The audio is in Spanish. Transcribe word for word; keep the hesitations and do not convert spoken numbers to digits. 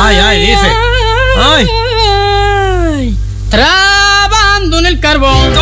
Ay, ay, dice. Ay. Trabando en el carbón,